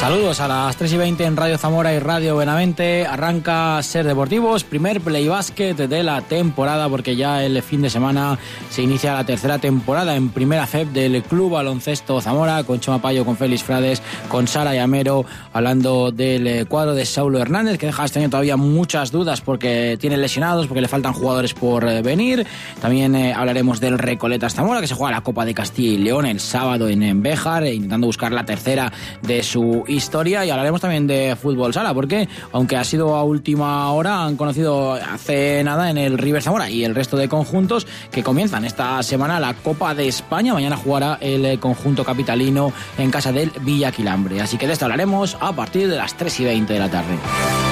Saludos a las 3:20 en Radio Zamora y Radio Benavente. Arranca Ser Deportivos, primer Play Básquet de la temporada, porque ya el fin de semana se inicia la tercera temporada en Primera FEB del Club Baloncesto Zamora, con Chema Payo, con Félix Frades, con Sara Llamero, hablando del cuadro de Saulo Hernández, que deja este año todavía muchas dudas porque tiene lesionados, porque le faltan jugadores por venir. También hablaremos del Recoletas Zamora, que se juega la Copa de Castilla y León el sábado en Béjar, intentando buscar la tercera de su historia. Y hablaremos también de fútbol sala, porque aunque ha sido a última hora, han conocido hace nada en el River Zamora y el resto de conjuntos que comienzan esta semana la Copa de España. Mañana jugará el conjunto capitalino en casa del Villaquilambre. Así que de esto hablaremos a partir de las 3:20 de la tarde.